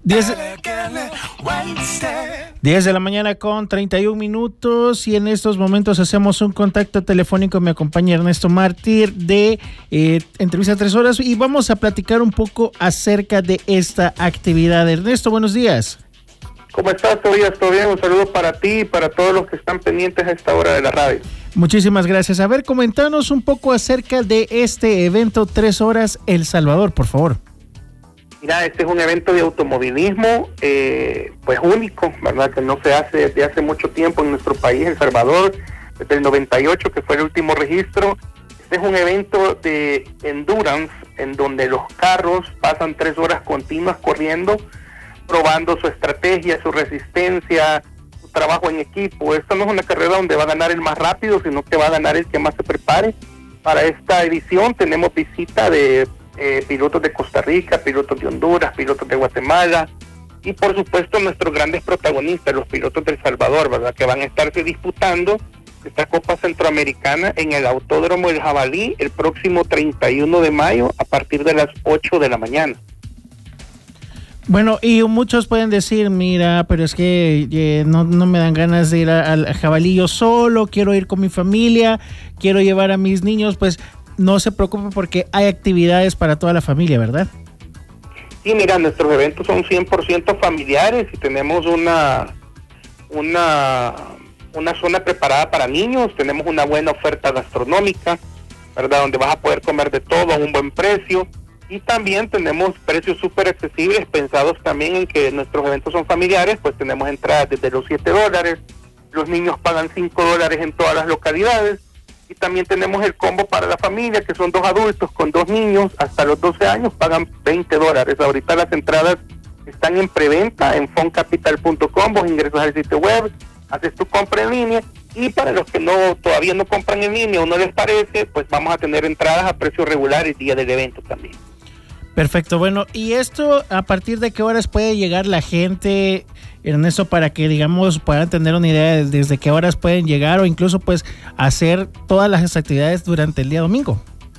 10 de la mañana con 31 minutos y en estos momentos hacemos un contacto telefónico. Me acompaña Ernesto Mártir de Entrevista 3 Horas y vamos a platicar un poco acerca de esta actividad. Ernesto, buenos días. ¿Cómo estás, Tobias? ¿Todo bien? Un saludo para ti y para todos los que están pendientes a esta hora de la radio. Muchísimas gracias. A ver, comentanos un poco acerca de este evento 3 Horas El Salvador, por favor. Mira, este es un evento de automovilismo, pues único, ¿verdad? Que no se hace desde hace mucho tiempo en nuestro país, El Salvador, desde el 98, que fue el último registro. Este es un evento de endurance, en donde los carros pasan 3 horas continuas corriendo, probando su estrategia, su resistencia, su trabajo en equipo. Esto no es una carrera donde va a ganar el más rápido, sino que va a ganar el que más se prepare. Para esta edición tenemos visita de pilotos de Costa Rica, pilotos de Honduras, pilotos de Guatemala y por supuesto nuestros grandes protagonistas, los pilotos de El Salvador, ¿verdad? Que van a estarse disputando esta Copa Centroamericana en el Autódromo El Jabalí el próximo 31 de mayo a partir de las 8 de la mañana. Bueno, y muchos pueden decir, mira, pero es que no me dan ganas de ir al Jabalí yo solo, quiero ir con mi familia, quiero llevar a mis niños. Pues no se preocupe porque hay actividades para toda la familia, ¿verdad? Sí, mira, nuestros eventos son 100% familiares y tenemos una zona preparada para niños, tenemos una buena oferta gastronómica, ¿verdad? Donde vas a poder comer de todo a un buen precio y también tenemos precios súper accesibles, pensados también en que nuestros eventos son familiares, pues tenemos entradas desde los $7, los niños pagan $5 en todas las localidades. Y también tenemos el combo para la familia, que son 2 adultos con 2 niños hasta los 12 años, pagan $20. Ahorita las entradas están en preventa en foncapital.com, vos ingresas al sitio web, haces tu compra en línea, y para los que todavía no compran en línea o no les parece, pues vamos a tener entradas a precio regular el día del evento también. Perfecto, bueno, ¿y esto a partir de qué horas puede llegar la gente, Ernesto, para que, digamos, puedan tener una idea de desde qué horas pueden llegar o incluso pues hacer todas las actividades durante el día domingo?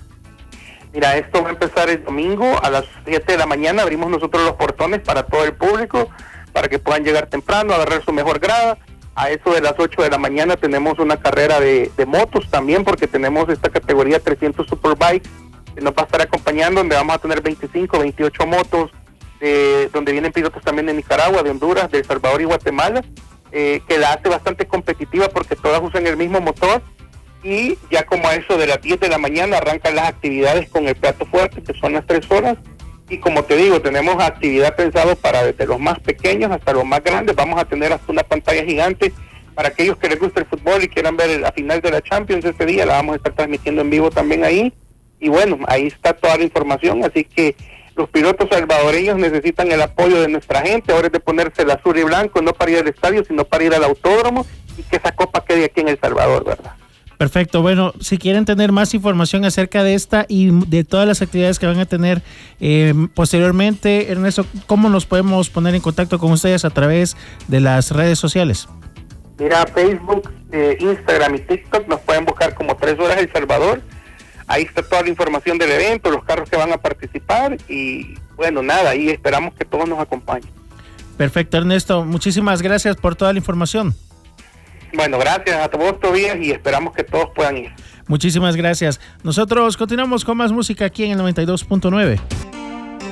Mira, esto va a empezar el domingo a las 7 de la mañana, abrimos nosotros los portones para todo el público, para que puedan llegar temprano, agarrar su mejor grada. A eso de las 8 de la mañana tenemos una carrera de motos también, porque tenemos esta categoría 300 Superbike, que nos va a estar acompañando, donde vamos a tener 25, 28 motos, donde vienen pilotos también de Nicaragua, de Honduras, de El Salvador y Guatemala, que la hace bastante competitiva porque todas usan el mismo motor. Y ya como a eso de las 10 de la mañana arrancan las actividades con el plato fuerte, que son las 3 horas. Y como te digo, tenemos actividad pensado para desde los más pequeños hasta los más grandes. Vamos a tener hasta una pantalla gigante para aquellos que les gusta el fútbol y quieran ver la final de la Champions ese día. La vamos a estar transmitiendo en vivo también ahí. Y bueno, ahí está toda la información, así que los pilotos salvadoreños necesitan el apoyo de nuestra gente. Ahora es de ponerse el azul y blanco, no para ir al estadio, sino para ir al autódromo y que esa copa quede aquí en El Salvador, ¿verdad? Perfecto, bueno, si quieren tener más información acerca de esta y de todas las actividades que van a tener posteriormente, Ernesto, ¿cómo nos podemos poner en contacto con ustedes a través de las redes sociales? Mira, Facebook, Instagram y TikTok nos pueden buscar como 3 Horas El Salvador. Ahí está toda la información del evento, los carros que van a participar y bueno, nada, ahí esperamos que todos nos acompañen. Perfecto, Ernesto, muchísimas gracias por toda la información. Bueno, gracias a todos, Tobías, y esperamos que todos puedan ir. Muchísimas gracias. Nosotros continuamos con más música aquí en el 92.9.